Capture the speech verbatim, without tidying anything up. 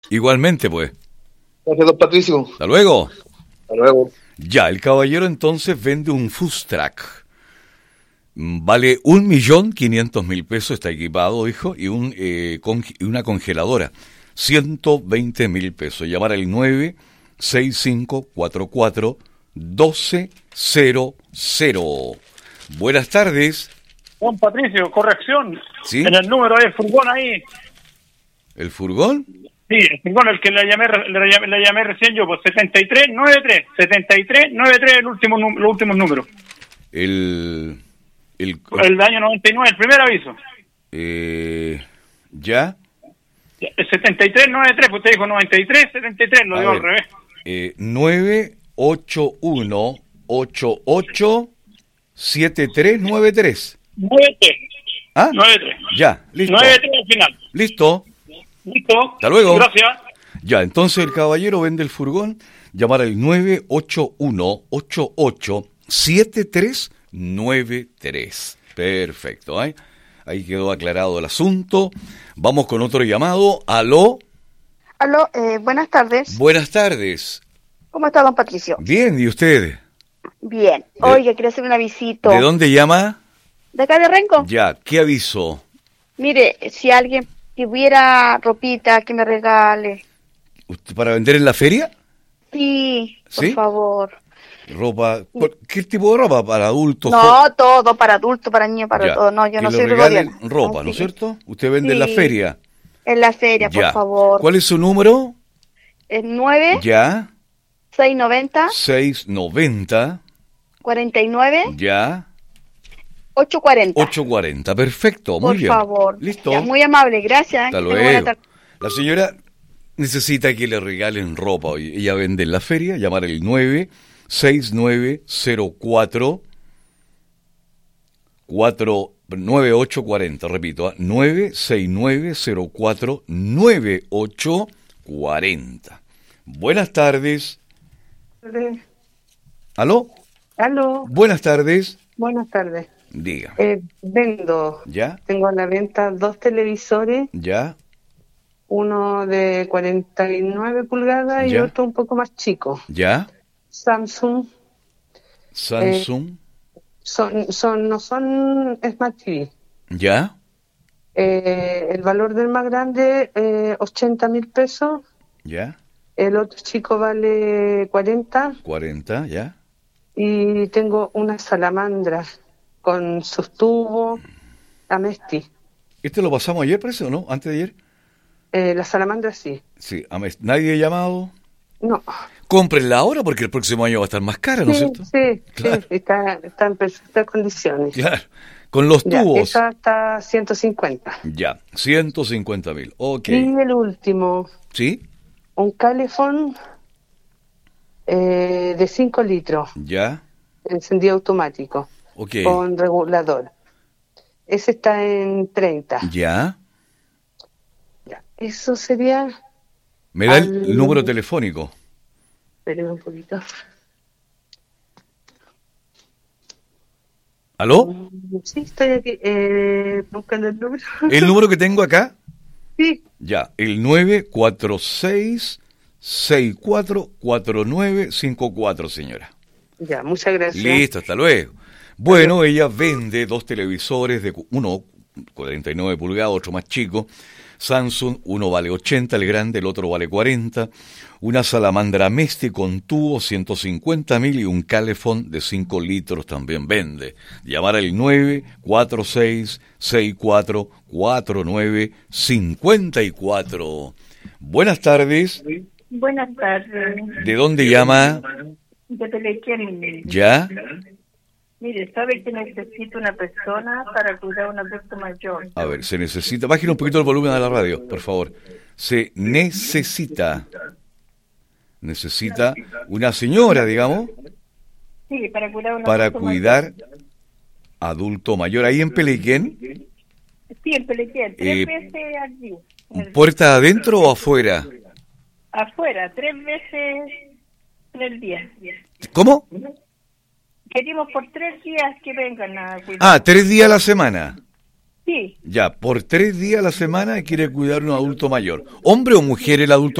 Igualmente, pues. Gracias, don Patricio. Hasta luego. Hasta luego. Ya, el caballero entonces vende un Fustrack. Vale un millón quinientos mil pesos, está equipado, hijo, y un eh, con, una congeladora. ciento veinte mil pesos. Llamar al nueve seis cinco cuatro cuatro uno dos cero cero. Buenas tardes. Don Patricio, corrección. ¿Sí? En el número del furgón ahí. ¿El furgón? Sí, el furgón, el que le llamé, le llamé, le llamé recién yo, pues setenta y tres noventa y tres. setenta y tres noventa y tres, el último, los últimos números. El... El, el año noventa y nueve, el primer aviso. Eh, ¿Ya? El setenta y tres noventa y tres, pues usted dijo noventa y tres, setenta y tres, lo digo al revés. Eh, nueve ocho uno ocho ocho siete tres nueve tres. noventa y tres. ¿Ah? noventa y tres. Ya, listo. noventa y tres al final. Listo. Listo. Hasta luego. Gracias. Ya, entonces el caballero vende el furgón. Llamar al nueve ocho uno ocho ocho siete tres nueve tres. Perfecto, ¿eh? Ahí quedó aclarado el asunto. Vamos con otro llamado. ¿Aló? Aló, eh, buenas tardes. Buenas tardes. ¿Cómo está, don Patricio? Bien, ¿y usted? Bien. De, Oye, quería hacer un avisito. ¿De dónde llama? ¿De acá de Renco? Ya, ¿qué aviso? Mire, si alguien tuviera ropita que me regale. ¿Para vender en la feria? Sí, por ¿Sí? favor. Ropa, ¿qué tipo de ropa? ¿Para adultos? No, todo, para adultos, para niños, para ya. todo. No, yo que no le soy regalen regaliana. ropa, no, ¿no es sí. cierto? ¿Usted vende sí. en la feria? En la feria, ya. por favor. ¿Cuál es su número? Es nueve. Ya. seiscientos noventa. seiscientos noventa. cuarenta y nueve. Ya. ochocientos cuarenta. ochocientos cuarenta, perfecto, muy por bien. Por favor. Listo. Ya, muy amable, gracias. Hasta luego. La señora necesita que le regalen ropa hoy. Ella vende en la feria, llamar el nueve seis nueve cero cuatro cuatro nueve ocho cuatro cero, repito, ¿eh? nueve seis nueve cero cuatro nueve ocho cuatro cero. Buenas tardes. ¿Aló? ¿Aló? Buenas tardes. Buenas tardes. Diga. Eh, vendo. ¿Ya? Tengo a la venta dos televisores. ¿Ya? Uno de cuarenta y nueve pulgadas y ¿Ya? otro un poco más chico. ¿Ya? Samsung. Samsung. Eh, son, son, no son Smart T V. ¿Ya? Eh, el valor del más grande, eh, ochenta mil pesos. ¿Ya? El otro chico vale cuarenta. cuarenta, ¿ya? Y tengo una salamandra con sus tubos, Amesti. ¿Este lo pasamos ayer, parece, o no? ¿Antes de ayer? Eh, la salamandra sí. Sí, Amesti. ¿Nadie ha llamado? No. Cómprenla ahora porque el próximo año va a estar más cara, ¿no es sí, cierto? Sí, claro. sí, está, está en perfectas condiciones. Claro, con los ya, tubos. Esa está ciento cincuenta. Ya, ciento cincuenta mil, ok. Y el último. ¿Sí? Un Calefón eh, de cinco litros. Ya. Encendido automático. Ok. Con regulador. Ese está en treinta. Ya. Ya. Eso sería... ¿Me da al... el número telefónico? Espérame un poquito. ¿Aló? Sí, estoy aquí eh, buscando el número. ¿El número que tengo acá? Sí. Ya, el nueve cuatro seis seis cuatro cuatro nueve cinco cuatro, señora. Ya, muchas gracias. Listo, hasta luego. Bueno, ella vende dos televisores, de uno cuarenta y nueve pulgadas, otro más chico. Samsung, uno vale ochenta, el grande, el otro vale cuarenta. Una salamandra Amesti con tubo, ciento cincuenta mil, y un Calefón de cinco litros también vende. Llamar al nueve cuatro seis seis cuatro cuatro nueve cinco cuatro. Buenas tardes. Buenas tardes. ¿De dónde llama? De Pelequén. ¿Ya? Mire, ¿sabe que necesito una persona para cuidar a un adulto mayor? A ver, se necesita... Bájale un poquito el volumen a la radio, por favor. Se necesita... Necesita una señora, digamos... Sí, para cuidar a un Para adulto cuidar mayor. adulto mayor. ¿Ahí en Pelequén? Sí, en Pelequén. Tres Eh, veces al día. ¿Puerta adentro o afuera? Afuera, tres veces en el día. ¿Cómo? Queremos por tres días que vengan a cuidar. Ah, tres días a la semana. Sí. Ya, por tres días a la semana quiere cuidar un adulto mayor. ¿Hombre o mujer el adulto